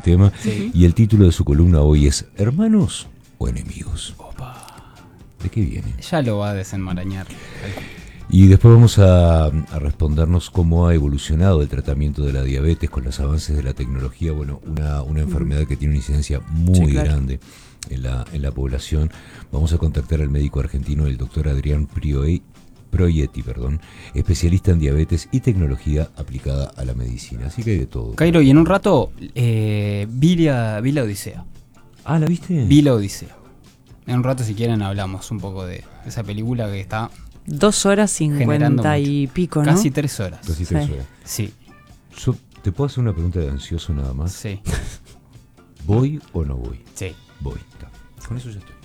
tema. Sí. Y el título de su columna hoy es ¿Hermanos o enemigos? Opa. ¿De qué viene? Ya lo va a desenmarañar. Y después vamos a respondernos cómo ha evolucionado el tratamiento de la diabetes con los avances de la tecnología. Bueno, una enfermedad que tiene una incidencia muy grande en la población. Vamos a contactar al médico argentino, el doctor Adrián Proietti, especialista en diabetes y tecnología aplicada a la medicina. Así que hay de todo. Cairo, y en un rato vi la Odisea. Ah, ¿la viste? Vi la Odisea. En un rato, si quieren, hablamos un poco de esa película que está 2 horas 50 y pico, ¿no? casi 3 horas. Casi 3 horas. Sí. ¿Te puedo hacer una pregunta de ansioso nada más? Sí. ¿Voy o no voy? Sí. Voy. Con eso ya estoy.